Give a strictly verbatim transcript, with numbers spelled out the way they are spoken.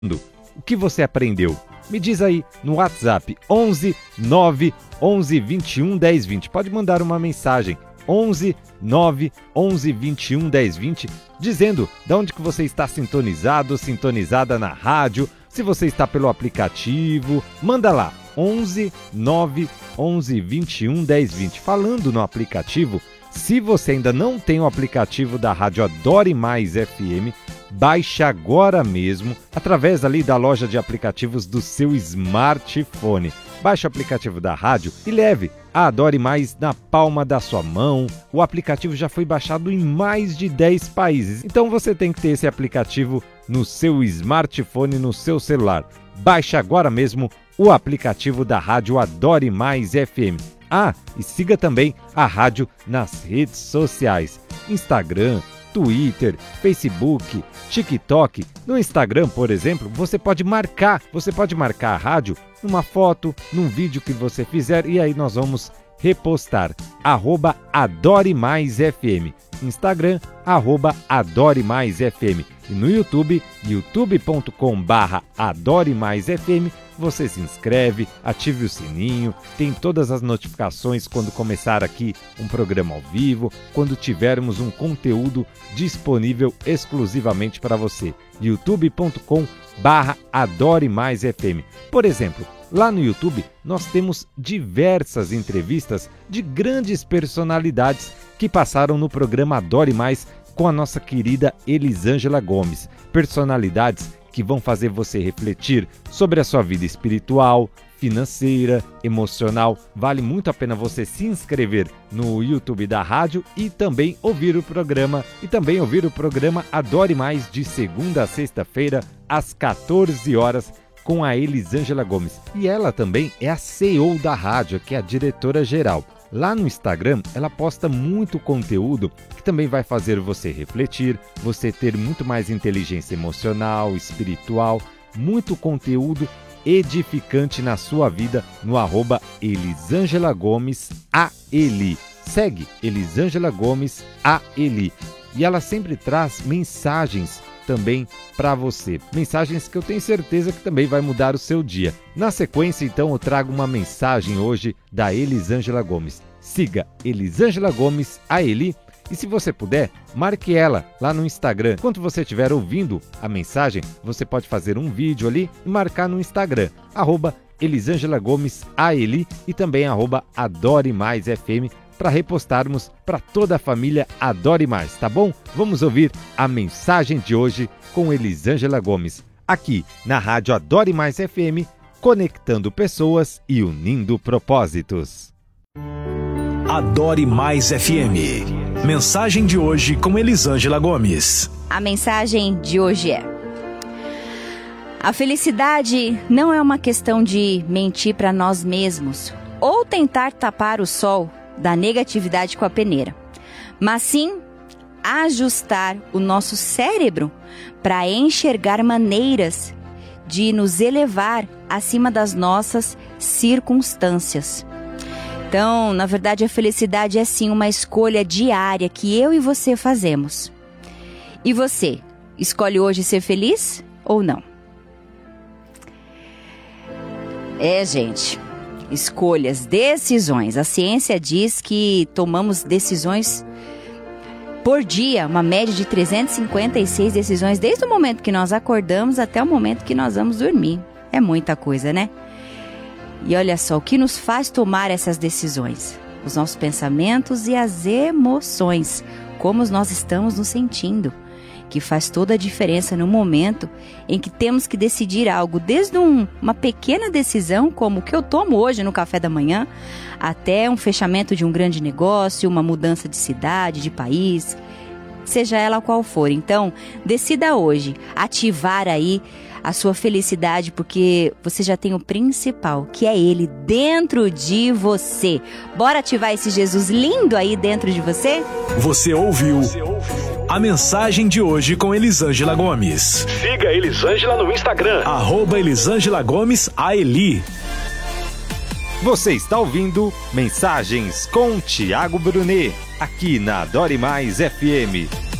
O que você aprendeu? Me diz aí no WhatsApp onze nove onze vinte e um dez vinte. Pode mandar uma mensagem onze nove onze vinte e um dez vinte dizendo de onde que você está sintonizado, sintonizada na rádio, se você está pelo aplicativo, manda lá onze nove onze vinte e um dez vinte. Falando no aplicativo, se você ainda não tem o aplicativo da Rádio Adore Mais F M, baixe agora mesmo, através ali da loja de aplicativos do seu smartphone. Baixe o aplicativo da rádio e leve a Adore Mais na palma da sua mão. O aplicativo já foi baixado em mais de dez países, então você tem que ter esse aplicativo no seu smartphone, no seu celular. Baixe agora mesmo o aplicativo da Rádio Adore Mais F M. Ah, e siga também a rádio nas redes sociais, Instagram, Twitter, Facebook, TikTok. No Instagram, por exemplo, você pode marcar, você pode marcar a rádio numa foto, num vídeo que você fizer e aí nós vamos repostar. Arroba Adore Mais F M. Instagram, arroba Adore Mais F M. E no YouTube, youtube ponto com barra Adore Mais F M, você se inscreve, ative o sininho, tem todas as notificações quando começar aqui um programa ao vivo, quando tivermos um conteúdo disponível exclusivamente para você. youtube ponto com barra Adore Mais F M. Por exemplo, lá no YouTube nós temos diversas entrevistas de grandes personalidades que passaram no programa Adore Mais com a nossa querida Elisângela Gomes. Personalidades que vão fazer você refletir sobre a sua vida espiritual, financeira, emocional. Vale muito a pena você se inscrever no YouTube da rádio e também ouvir o programa. E também ouvir o programa Adore Mais de segunda a sexta-feira, às quatorze horas, com a Elisângela Gomes. E ela também é a C E O da rádio, que é a diretora-geral. Lá no Instagram, ela posta muito conteúdo que também vai fazer você refletir, você ter muito mais inteligência emocional, espiritual, muito conteúdo edificante na sua vida no arroba Elisângela Gomes A Eli. Segue Elisângela Gomes A Eli. E ela sempre traz mensagens também para você. Mensagens que eu tenho certeza que também vai mudar o seu dia. Na sequência, então, eu trago uma mensagem hoje da Elisângela Gomes. Siga Elisângela Gomes A Eli e, se você puder, marque ela lá no Instagram. Enquanto você estiver ouvindo a mensagem, você pode fazer um vídeo ali e marcar no Instagram, arroba Elisângela Gomes A Eli e também arroba Adore Mais F M, para repostarmos para toda a família Adore Mais, tá bom? Vamos ouvir a mensagem de hoje com Elisângela Gomes, aqui na Rádio Adore Mais F M, conectando pessoas e unindo propósitos. Adore Mais F M. Mensagem de hoje com Elisângela Gomes. A mensagem de hoje é: a felicidade não é uma questão de mentir para nós mesmos ou tentar tapar o sol da negatividade com a peneira, mas sim ajustar o nosso cérebro para enxergar maneiras de nos elevar acima das nossas circunstâncias. Então, na verdade, a felicidade é sim uma escolha diária que eu e você fazemos. E você, escolhe hoje ser feliz ou não? É, gente... Escolhas, decisões. A ciência diz que tomamos decisões por dia, uma média de trezentas e cinquenta e seis decisões, desde o momento que nós acordamos até o momento que nós vamos dormir. É muita coisa, né? E olha só, o que nos faz tomar essas decisões? Os nossos pensamentos e as emoções, como nós estamos nos sentindo, que faz toda a diferença no momento em que temos que decidir algo, desde um, uma pequena decisão, como o que eu tomo hoje no café da manhã, até um fechamento de um grande negócio, uma mudança de cidade, de país, seja ela qual for. Então, decida hoje ativar aí a sua felicidade, porque você já tem o principal, que é Ele dentro de você. Bora ativar esse Jesus lindo aí dentro de você? Você ouviu a mensagem de hoje com Elisângela Gomes. Siga Elisângela no Instagram, arroba Elisângela Gomes A Eli. Você está ouvindo Mensagens com Tiago Brunet, aqui na Adore Mais F M.